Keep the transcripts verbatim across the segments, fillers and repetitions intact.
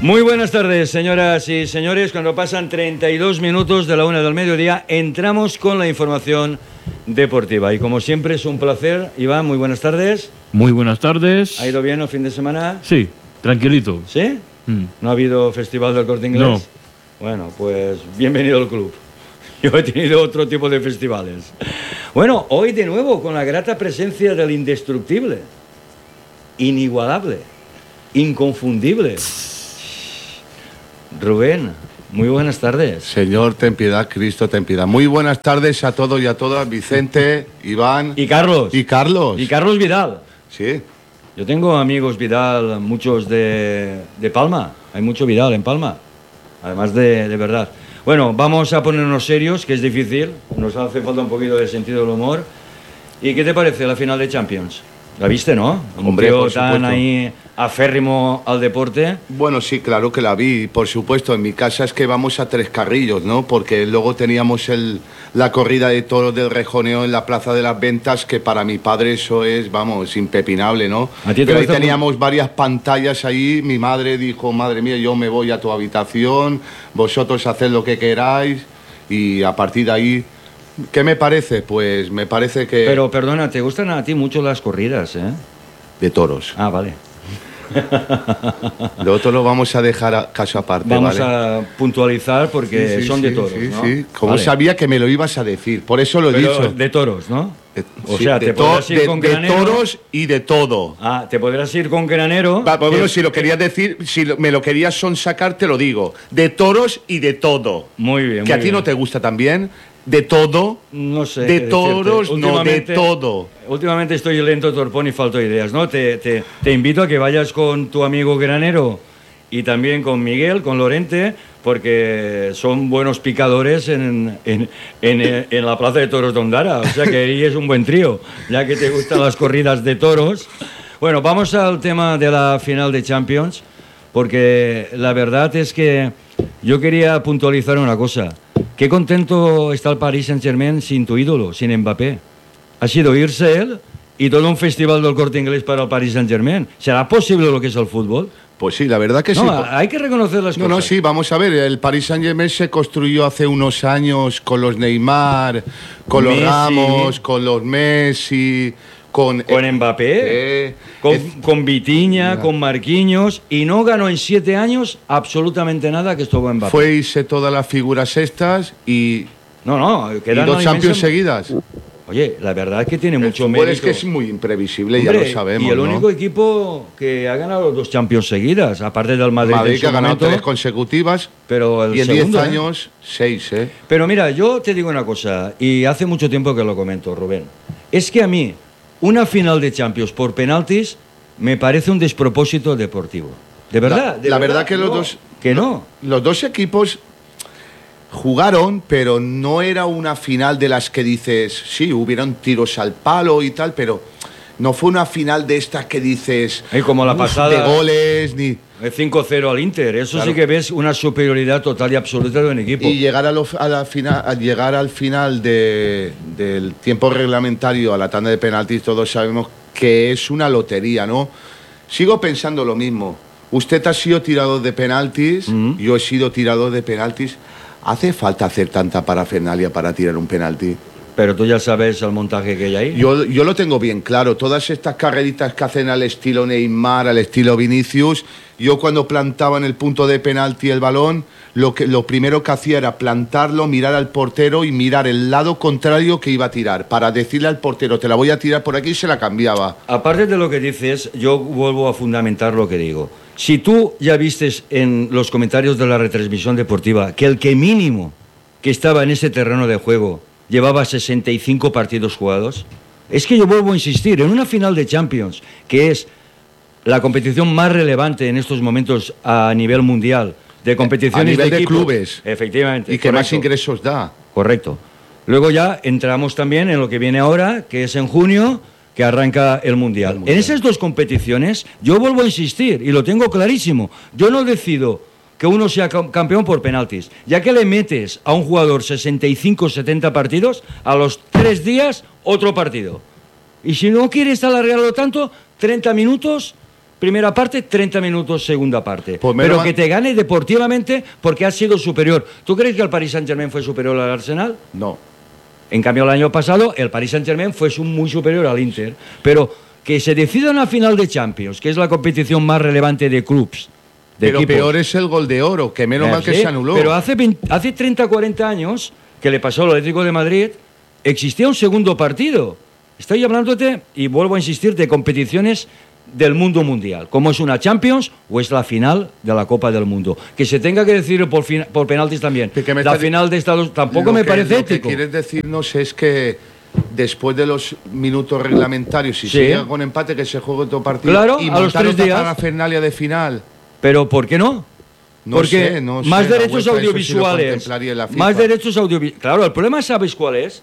Muy buenas tardes, señoras y señores. Cuando pasan treinta y dos minutos de la una del mediodía, entramos con la información deportiva. Y como siempre, es un placer. Iván, muy buenas tardes. Muy buenas tardes. ¿Ha ido bien el fin de semana? Sí, tranquilito. ¿Sí? Mm. ¿No ha habido Festival del Corte Inglés? No. Bueno, pues bienvenido al club. Yo he tenido otro tipo de festivales. Bueno, hoy de nuevo con la grata presencia del indestructible, inigualable, inconfundible Rubén. Muy buenas tardes. Señor, ten piedad, Cristo, ten piedad. Muy buenas tardes a todos y a todas, Vicente, Iván... Y Carlos. Y Carlos. Y Carlos Vidal. Sí. Yo tengo amigos Vidal, muchos de, de Palma. Hay mucho Vidal en Palma, además de, de verdad. Bueno, vamos a ponernos serios, que es difícil. Nos hace falta un poquito de sentido del humor. ¿Y qué te parece la final de Champions? ¿La viste, no? Un Hombre, tío por tan supuesto. ahí aférrimo al deporte. Bueno, sí, claro que la vi, por supuesto. En mi casa es que vamos a tres carrillos, ¿no? Porque luego teníamos el, la corrida de toros del Rejoneo en la Plaza de las Ventas, que para mi padre eso es, vamos, impepinable, ¿no? ¿A ti te Pero ahí gusta teníamos varias pantallas ahí. Mi madre dijo, madre mía, yo me voy a tu habitación, vosotros haced lo que queráis. Y a partir de ahí... ¿Qué me parece? Pues me parece que... Pero, perdona, ¿te gustan a ti mucho las corridas, eh? De toros. Ah, vale. Lo otro lo vamos a dejar a caso aparte, Vamos ¿vale? a puntualizar porque Sí, sí, son de sí, toros, sí, ¿no? sí. Como Vale. sabía que me lo ibas a decir, por eso lo he Pero dicho. de toros, ¿no? De- O sí, sea, de te to- podrás ir de- con de granero. toros y de todo. Ah, te podrás ir con granero. Va, pues que- bueno, si lo querías decir, si lo- me lo querías sonsacar, te lo digo. De toros y de todo. Muy bien, Que a muy ti no bien. te gusta también. De todo. No sé. De qué decirte. toros, no, de Últimamente- todo. Últimamente estoy lento, torpón y falto de ideas, ¿no? Te, te, te invito a que vayas con tu amigo granero y también con Miguel, con Lorente, porque son buenos picadores en, en, en, en la Plaza de Toros de Ondara. O sea que ahí es un buen trío, ya que te gustan las corridas de toros. Bueno, vamos al tema de la final de Champions, porque la verdad es que yo quería puntualizar una cosa. Qué contento está el Paris Saint-Germain sin tu ídolo, sin Mbappé. Ha sido irse él y todo un festival del Corte Inglés para el Paris Saint-Germain. ¿Será posible lo que es el fútbol? Pues sí, la verdad que No, sí. hay que reconocer las No, cosas. no, sí, vamos a ver, el Paris Saint-Germain se construyó hace unos años con los Neymar, con los Messi. Ramos, con los Messi, con... Con Mbappé, eh, con, es- con Vitinha, Ya. con Marquinhos, y no ganó en siete años absolutamente nada que estuvo Mbappé. Fue irse todas las figuras estas y, No, no, y quedan dos una Champions inmensa- seguidas. Oye, la verdad es que tiene mucho El fútbol mérito. es que es muy imprevisible, Hombre, ya lo sabemos, y el ¿no? único equipo que ha ganado dos Champions seguidas, aparte del Madrid, Madrid en su que ha ganado momento, tres consecutivas pero el y en diez segundo, ¿eh? años, seis, ¿eh? Pero mira, yo te digo una cosa, y hace mucho tiempo que lo comento, Rubén. Es que a mí, una final de Champions por penaltis me parece un despropósito deportivo. De verdad. La- de la verdad que los no, dos- Que no. Los dos equipos jugaron, pero no era una final de las que dices, sí, hubieron tiros al palo y tal, pero no fue una final de estas que dices, Y como la "Uf, pasada- de goles, ni... El cinco cero al Inter, eso Claro. sí que ves una superioridad total y absoluta de un equipo. Y llegar, a lo- a la final, a llegar al final de- del tiempo reglamentario, a la tanda de penaltis, todos sabemos que es una lotería, ¿no? Sigo pensando lo mismo. Usted ha sido tirador de penaltis, Mm. yo he sido tirador de penaltis. ¿Hace falta hacer tanta parafernalia para tirar un penalti? Pero tú ya sabes el montaje que hay ahí. Yo, yo lo tengo bien claro. Todas estas carreritas que hacen al estilo Neymar, al estilo Vinicius, yo cuando plantaba en el punto de penalti el balón, lo, que, lo primero que hacía era plantarlo, mirar al portero y mirar el lado contrario que iba a tirar, para decirle al portero, te la voy a tirar por aquí, y se la cambiaba. Aparte de lo que dices, yo vuelvo a fundamentar lo que digo. Si tú ya vistes en los comentarios de la retransmisión deportiva que el que mínimo que estaba en ese terreno de juego llevaba sesenta y cinco partidos jugados, es que yo vuelvo a insistir, en una final de Champions, que es la competición más relevante en estos momentos a nivel mundial, de competiciones A nivel de equipo, clubes. efectivamente, Y que más correcto. ingresos da. Correcto. Luego ya entramos también en lo que viene ahora, que es en junio, que arranca el Mundial. El Mundial. En esas dos competiciones, yo vuelvo a insistir, y lo tengo clarísimo, yo no decido que uno sea cam- campeón por penaltis, ya que le metes a un jugador sesenta y cinco setenta partidos, a los tres días otro partido. Y si no quieres alargarlo tanto, treinta minutos, primera parte, treinta minutos segunda parte. Pues pero va... que te gane deportivamente porque ha sido superior. ¿Tú crees que el Paris Saint-Germain fue superior al Arsenal? No. En cambio, el año pasado, el Paris Saint-Germain fue muy superior al Inter. Pero que se decida una final de Champions, que es la competición más relevante de clubs, de pero equipos. Peor es el gol de oro, que menos Eh, mal que sí, se anuló. Pero hace, veinte, hace treinta, cuarenta años, que le pasó al Atlético de Madrid, existía un segundo partido. Estoy hablándote, y vuelvo a insistir, de competiciones del mundo mundial, como es una Champions o es la final de la Copa del Mundo. Que se tenga que decidir por, fin, por penaltis también. La final de Estados tampoco lo me que, parece lo ético. Lo que quieres decirnos es que después de los minutos reglamentarios, si sí. se llega con empate, que se juegue otro partido, claro, y a los tres días. Para la Fernalia de final. Pero ¿por qué no? No Porque sé, no más sé, derechos audiovisuales. Sí más derechos audiovisuales. Claro, el problema, ¿sabes cuál es?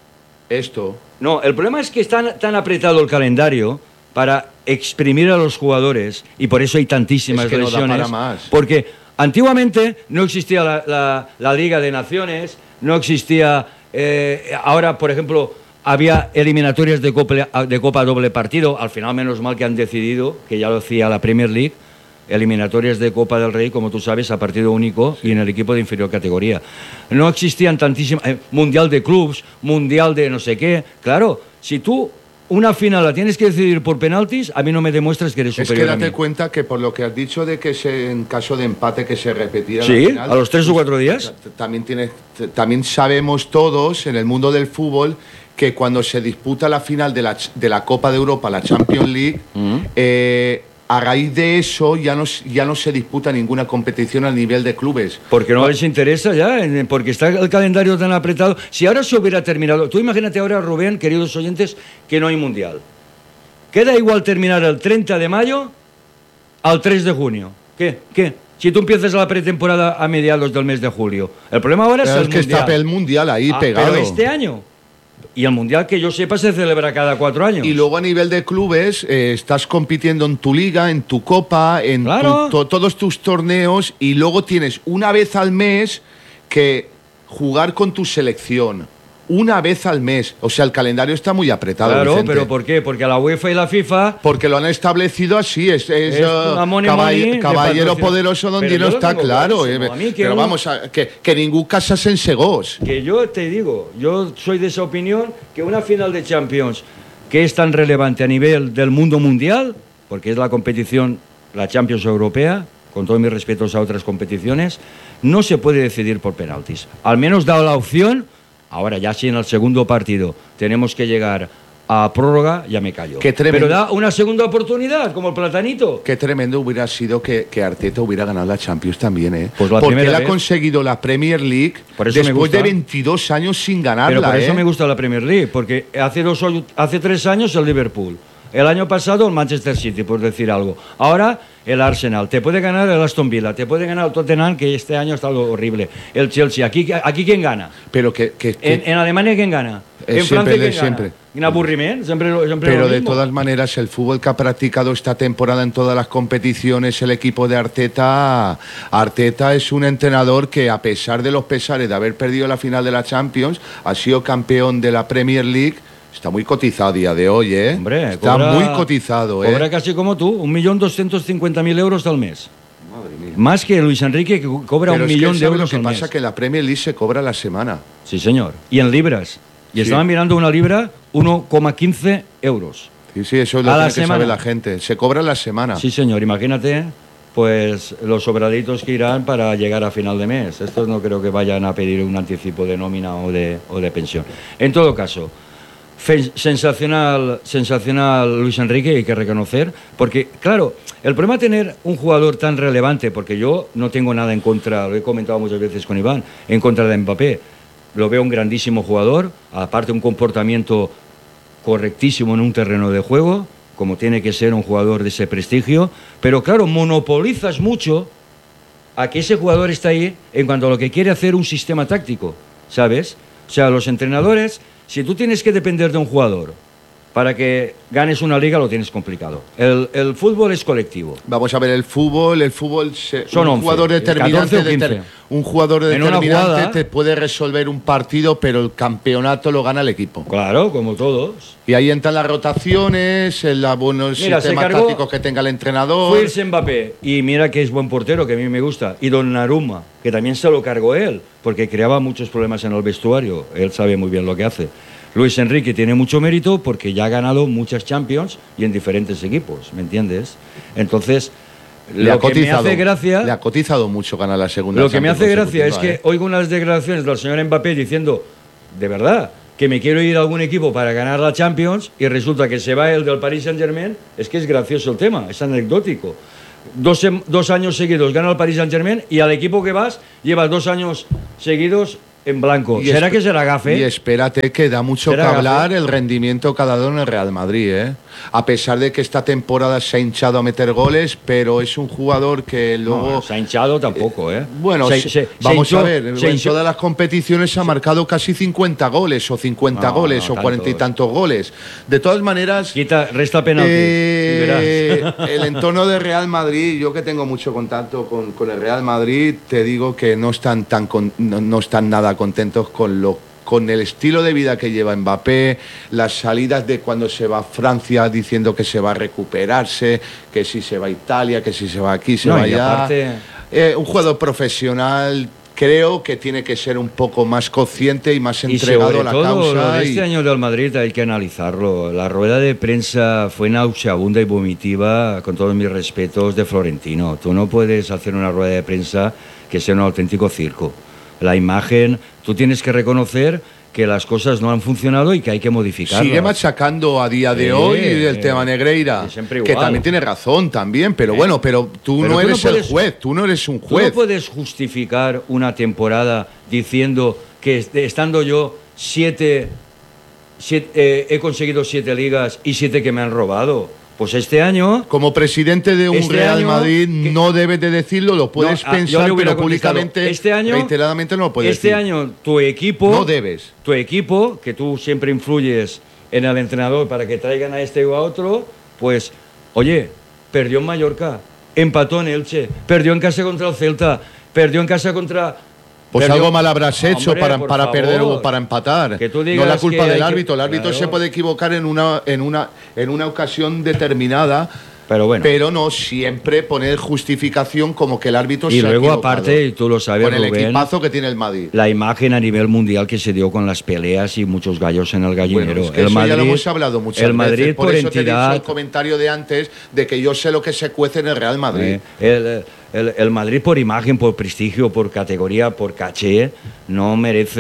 Esto. No, el problema es que está tan apretado el calendario para exprimir a los jugadores y por eso hay tantísimas es que lesiones. No da para más. Porque antiguamente no existía la, la, la Liga de Naciones, no existía. Eh, ahora, por ejemplo, había eliminatorias de Copa, de Copa doble partido. Al final, menos mal que han decidido, que ya lo hacía la Premier League, eliminatorias de Copa del Rey, como tú sabes, a partido único sí. y en el equipo de inferior categoría. No existían tantísimas... Eh, mundial de clubs, mundial de no sé qué. Claro, si tú una final la tienes que decidir por penaltis, a mí no me demuestras que eres superior. Es que date a mí. cuenta que por lo que has dicho de que se, en caso de empate que se repetiera sí, la final, a los tres o cuatro días. También, tiene, también sabemos todos en el mundo del fútbol que cuando se disputa la final de la, de la Copa de Europa, la Champions League, mm. eh, a raíz de eso ya no, ya no se disputa ninguna competición al nivel de clubes. Porque no les interesa ya, porque está el calendario tan apretado. Si ahora se hubiera terminado... Tú imagínate ahora, Rubén, queridos oyentes, que no hay mundial. Queda igual terminar el treinta de mayo al tres de junio. ¿Qué? ¿Qué? Si tú empiezas la pretemporada a mediados del mes de julio. El problema ahora pero es el es que mundial. está el mundial ahí ah, pegado. Pero este año... Y el Mundial, que yo sepa, se celebra cada cuatro años. Y luego a nivel de clubes, eh, estás compitiendo en tu liga, en tu copa, en claro. tu, to, todos tus torneos, y luego tienes una vez al mes que jugar con tu selección. Una vez al mes. O sea, el calendario está muy apretado, Claro, Vicente. pero ¿por qué? Porque a la UEFA y la FIFA... Porque lo han establecido así. Es, es, es uh, money caball money caballero poderoso donde no está, claro. Eh, pero un... vamos, a, que, que ningún casas en segós. Que yo te digo, yo soy de esa opinión, que una final de Champions que es tan relevante a nivel del mundo mundial, porque es la competición, la Champions europea, con todos mis respetos a otras competiciones, no se puede decidir por penaltis. Al menos da la opción... Ahora, ya si en el segundo partido tenemos que llegar a prórroga, ya me callo. Qué Pero da una segunda oportunidad, como el platanito. Qué tremendo hubiera sido que, que Arteta hubiera ganado la Champions también, ¿eh? Pues la Porque él vez. ha conseguido la Premier League por eso después de veintidós años sin ganarla, Pero por eso ¿eh? me gusta la Premier League, porque hace, dos, hace tres años el Liverpool, el año pasado el Manchester City, por decir algo. Ahora el Arsenal, te puede ganar el Aston Villa, te puede ganar el Tottenham, que este año ha estado horrible. El Chelsea, aquí, aquí ¿quién gana? Pero que, que, que en, en Alemania ¿quién gana? Eh, en siempre, Francia ¿quién siempre. gana? Un aburrimiento, siempre, siempre Pero lo de mismo. todas maneras, el fútbol que ha practicado esta temporada en todas las competiciones, el equipo de Arteta, Arteta es un entrenador que, a pesar de los pesares de haber perdido la final de la Champions, ha sido campeón de la Premier League. Está muy cotizado a día de hoy, ¿eh? Hombre, está cobra, muy cotizado, ¿eh? Cobra casi como tú, un millón doscientos cincuenta mil euros al mes. Madre mía. Más que Luis Enrique, que cobra Pero un es millón que de euros lo que al pasa mes. que la Premier League se cobra a la semana. Sí, señor. Y en libras. Y sí. estaban mirando una libra, uno coma quince euros. Sí, sí, eso es lo a que sabe la gente. Se cobra a la semana. Sí, señor. Imagínate, pues, los sobraditos que irán para llegar a final de mes. Estos no creo que vayan a pedir un anticipo de nómina o de, o de pensión. En todo caso... Sensacional, sensacional Luis Enrique, hay que reconocer, porque, claro, el problema de tener un jugador tan relevante, porque yo no tengo nada en contra, lo he comentado muchas veces con Iván, en contra de Mbappé, lo veo un grandísimo jugador, aparte un comportamiento correctísimo en un terreno de juego, como tiene que ser un jugador de ese prestigio, pero claro, monopolizas mucho a que ese jugador está ahí en cuanto a lo que quiere hacer un sistema táctico, ¿sabes? O sea, los entrenadores... Si tú tienes que depender de un jugador para que ganes una liga lo tienes complicado. El, el fútbol es colectivo. Vamos a ver, el fútbol, el fútbol, se, Son un, once, jugador determinante, deter, un jugador en determinante jugada, te puede resolver un partido, pero el campeonato lo gana el equipo. Claro, como todos. Y ahí entran las rotaciones, los buenos mira, sistemas cargó, tácticos que tenga el entrenador. Fue irse Mbappé, y mira que es buen portero, que a mí me gusta. Y Donnarumma, que también se lo cargó él, porque creaba muchos problemas en el vestuario. Él sabe muy bien lo que hace. Luis Enrique tiene mucho mérito porque ya ha ganado muchas Champions y en diferentes equipos, ¿me entiendes? Entonces, le lo ha cotizado, que me hace gracia... Le ha cotizado mucho ganar la segunda Lo que me hace gracia es que ¿eh? oigo unas declaraciones del señor Mbappé diciendo, de verdad, que me quiero ir a algún equipo para ganar la Champions y resulta que se va el del Paris Saint-Germain. Es que es gracioso el tema, es anecdótico. Dos, dos años seguidos gana el Paris Saint-Germain y al equipo que vas llevas dos años seguidos en blanco. Y ¿Será esp- que será gafe? Y espérate que da mucho que ¿Será hablar gafe? el rendimiento que ha dado en el Real Madrid, ¿eh? A pesar de que esta temporada se ha hinchado a meter goles, pero es un jugador que luego... No, se ha hinchado tampoco, ¿eh? Bueno, se, se- se, vamos se hinchó, a ver, se en hinchó. todas las competiciones ha marcado casi cincuenta goles, o cincuenta No, goles, no, o cuarenta y tantos. tantos goles. De todas maneras... Quita, resta penaltis y verás. Eh, el entorno de Real Madrid, yo que tengo mucho contacto con, con el Real Madrid, te digo que no están, tan con- no, no están nada contentos con lo con el estilo de vida que lleva Mbappé, las salidas de cuando se va a Francia diciendo que se va a recuperarse, que si se va a Italia, que si se va aquí, se No, va y allá. aparte- Eh, un jugador profesional. Creo que tiene que ser un poco más consciente y más Y entregado sobre a la todo, causa. lo de y- este año del Madrid hay que analizarlo. La rueda de prensa fue nauseabunda y vomitiva, con todos mis respetos, de Florentino. Tú no puedes hacer una rueda de prensa que sea un auténtico circo. La imagen, tú tienes que reconocer que las cosas no han funcionado y que hay que modificarlas. Sigue machacando a día de Sí, hoy el eh, tema Negreira, y siempre que igual. también tiene razón también, pero Eh, bueno, pero tú pero no tú no eres puedes- el juez, tú no eres un Tú juez. no puedes justificar una temporada diciendo que est- estando yo siete, siete eh, he conseguido siete ligas y siete que me han robado. Pues este año... Como presidente de un Este Real año, Madrid que- no debes de decirlo, lo puedes No, ah, yo pensar, le hubiera pero contestado, públicamente, este año, reiteradamente no lo puedes Este decir. año tu equipo... No debes. Tu equipo, que tú siempre influyes en el entrenador para que traigan a este o a otro, pues, oye, perdió en Mallorca, empató en Elche, perdió en casa contra el Celta, perdió en casa contra... Pues perdió- algo mal habrás hecho Hombre, para, por para perder favor. o para empatar. Que tú no digas la culpa que hay del que- árbitro. El árbitro Claro. se puede equivocar en una, en una, en una ocasión determinada. Pero bueno. Pero no siempre poner justificación como que el árbitro Y se ha luego, equivocado. aparte, y tú lo sabes, con el Rubén, equipazo que tiene el Madrid. la imagen a nivel mundial que se dio con las peleas y muchos gallos en el gallinero. Bueno, es que el eso Madrid, ya lo hemos hablado muchas el Madrid veces. Por, por eso te he dicho entidad, el comentario de antes de que yo sé lo que se cuece en el Real Madrid. Eh, el, el- el Madrid por imagen, por prestigio, por categoría, por caché, no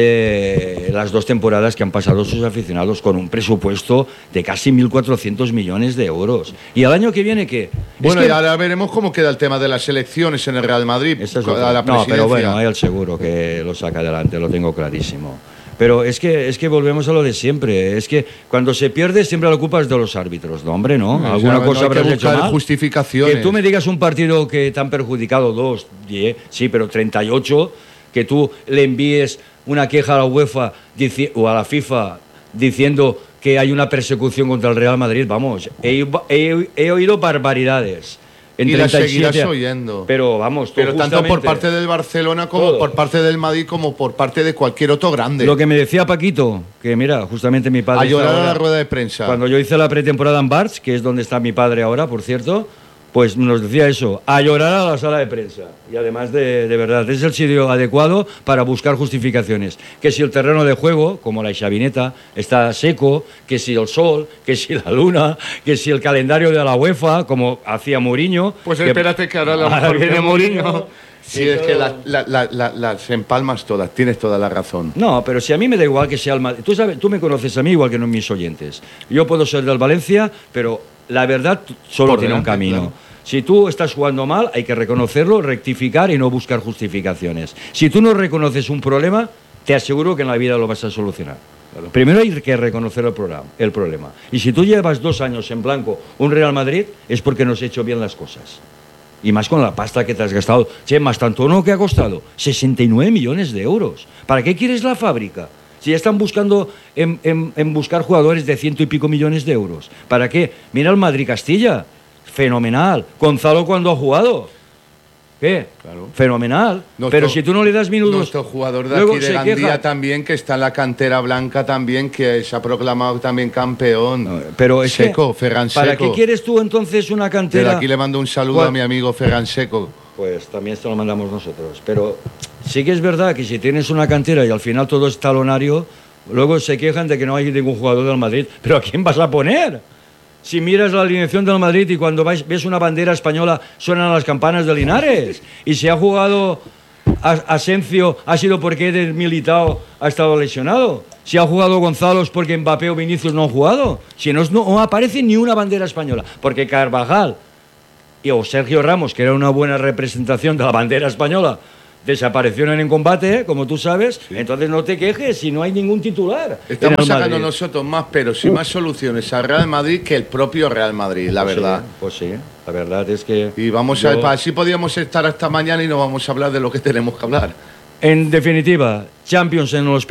merece las dos temporadas que han pasado sus aficionados con un presupuesto de casi mil cuatrocientos millones de euros. ¿Y el año que viene qué? Bueno, Es que- y ahora veremos cómo queda el tema de las elecciones en el Real Madrid. Esa es a otra. la No, pero presidencia. bueno, hay el seguro que lo saca adelante, lo tengo clarísimo. Pero es que, es que volvemos a lo de siempre. Es que cuando se pierde siempre la culpa es de los árbitros. No, hombre, ¿no? No, Alguna o sea, cosa no hay que habrás hecho buscar mal. justificaciones. Que tú me digas un partido que te han perjudicado dos, diez, sí, pero treinta y ocho, que tú le envíes una queja a la UEFA dici- o a la FIFA diciendo que hay una persecución contra el Real Madrid. Vamos, he, he- he oído barbaridades. En Y las treinta y siete, seguirás oyendo. Pero vamos, tú Pero tanto por justamente- parte del Barcelona como Todo. por parte del Madrid como por parte de cualquier otro grande. Lo que me decía Paquito, que mira, justamente mi padre... a llorar está a la ahora- rueda de prensa. Cuando yo hice la pretemporada en Barts, que es donde está mi padre ahora, por cierto, pues nos decía eso, a llorar a la sala de prensa. Y además de, de verdad, es el sitio adecuado para buscar justificaciones. Que si el terreno de juego, como la Xavineta, está seco, que si el sol, que si la luna, que si el calendario de la UEFA, como hacía Mourinho... Pues que- espérate que ahora, a lo Ahora mejor viene viene Mourinho. Mourinho. Sí, y es que todo. la- la- la- la- las empalmas todas, tienes toda la razón. No, pero si a mí me da igual que sea el Madrid. Tú, sabes, tú me conoces a mí igual que no mis oyentes. Yo puedo ser del Valencia, pero la verdad solo Por tiene un delante, camino. claro. Si tú estás jugando mal, hay que reconocerlo, rectificar y no buscar justificaciones. Si tú no reconoces un problema, te aseguro que en la vida lo vas a solucionar. Primero hay que reconocer el, programa, el problema. Y si tú llevas dos años en blanco un Real Madrid, es porque no has hecho bien las cosas. Y más con la pasta que te has gastado. Che, más tanto no que ha costado sesenta y nueve millones de euros. ¿Para qué quieres la fábrica? Si ya están buscando en, en, en buscar jugadores de ciento y pico millones de euros. ¿Para qué? Mira el Madrid-Castilla. Fenomenal. Gonzalo cuando ha jugado. ¿Qué? Claro. Fenomenal. Nuestro, pero si tú no le das minutos... Nuestro jugador de aquí de Gandía queja. También, que está en la cantera blanca también, que se ha proclamado también campeón. No, pero es Seco, que, Ferran Seco. ¿Para qué quieres tú entonces una cantera? Desde aquí le mando un saludo ¿Cuál? a mi amigo Ferran Seco. Pues también esto lo mandamos nosotros. Pero sí que es verdad que si tienes una cantera y al final todo es talonario, luego se quejan de que no hay ningún jugador del Madrid. ¿Pero a quién vas a poner? Si miras la alineación del Madrid y cuando ves una bandera española suenan las campanas de Linares. Y si ha jugado Asencio ha sido porque el Militao ha estado lesionado. Si ha jugado Gonzalo es porque Mbappé o Vinicius no han jugado. Si no, no aparece ni una bandera española. Porque Carvajal y o Sergio Ramos, que era una buena representación de la bandera española, desaparecieron en combate, como tú sabes, sí. Entonces no te quejes si no hay ningún titular. Estamos sacando nosotros más, pero sin más soluciones al Real Madrid que el propio Real Madrid, la pues verdad. Sí, pues sí, la verdad es que... Y vamos yo... a ver, así podíamos estar hasta mañana y no vamos a hablar de lo que tenemos que hablar. En definitiva, Champions en los